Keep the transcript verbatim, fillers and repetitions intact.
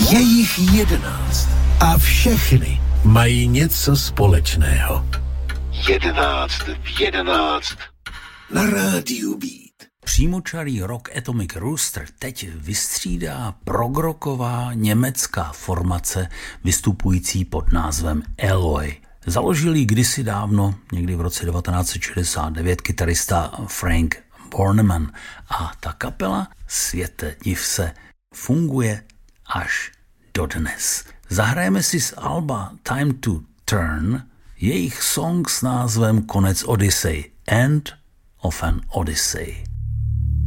Je jich jedenáct a všechny mají něco společného. Jedenáct v jedenáct na rádiu Beat. Přímočarý rock Atomic Rooster teď vystřídá progroková německá formace vystupující pod názvem Alloy. Založil ji kdysi dávno, někdy v roce devatenáct set šedesát devět, kytarista Frank Bornemann a ta kapela, světe div se, funguje až dodnes. Zahrajeme si z alba Time to Turn jejich song s názvem Konec Odyssey, End of an Odyssey.